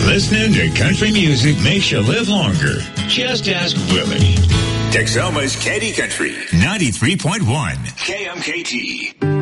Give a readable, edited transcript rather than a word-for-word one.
Listening to country music makes you live longer. Just ask Willie. Texoma's Candy Country 93.1 KMKT.